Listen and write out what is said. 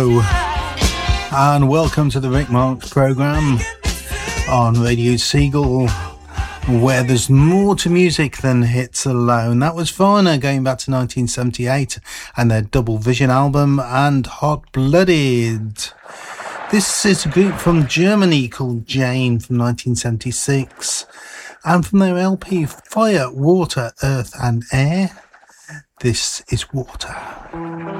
And welcome to the Rick Marks programme on Radio Seagull, where there's more to music than hits alone. That was Foreigner going back to 1978 and their Double Vision album, and Hot Blooded. This is a group from Germany called Jane from 1976, and from their LP Fire, Water, Earth and Air, this is Water.